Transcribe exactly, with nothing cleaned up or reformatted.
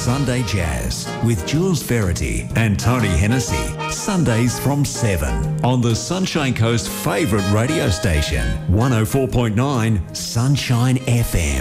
Sunday Jazz with Jules Verity and Tony Hennessy. Sundays from seven on the Sunshine Coast favourite radio station, one oh four point nine Sunshine F M.